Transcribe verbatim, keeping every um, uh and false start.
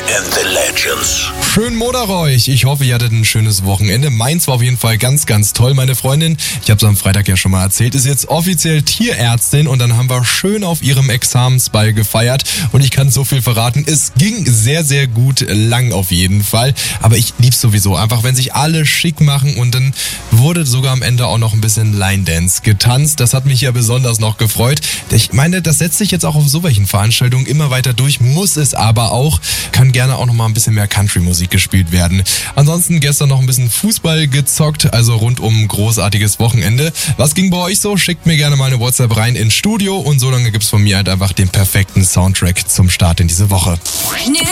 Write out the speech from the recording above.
and the Legends. Schönen Montag euch. Ich hoffe, ihr hattet ein schönes Wochenende. Meins war auf jeden Fall ganz, ganz toll. Meine Freundin, ich habe es am Freitag ja schon mal erzählt, ist jetzt offiziell Tierärztin und dann haben wir schön auf ihrem Examensball gefeiert. Und ich kann so viel verraten, es ging sehr, sehr gut lang auf jeden Fall. Aber ich lieb's sowieso, einfach wenn sich alle schick machen und dann wurde sogar am Ende auch noch ein bisschen Line Dance getanzt. Das hat mich ja besonders noch gefreut. Ich meine, das setzt sich jetzt auch auf so welchen Veranstaltungen immer weiter durch, muss es aber auch. Kann gerne auch noch mal ein bisschen mehr Country-Musik gespielt werden. Ansonsten gestern noch ein bisschen Fußball gezockt, also rundum großartiges Wochenende. Was ging bei euch so? Schickt mir gerne mal eine WhatsApp rein ins Studio und so lange gibt's von mir halt einfach den perfekten Soundtrack zum Start in diese Woche.